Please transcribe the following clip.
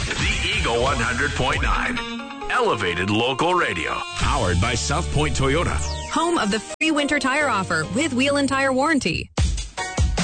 The Eagle 100.9. Elevated local radio. Powered by South Point Toyota. Home of the free winter tire offer with wheel and tire warranty.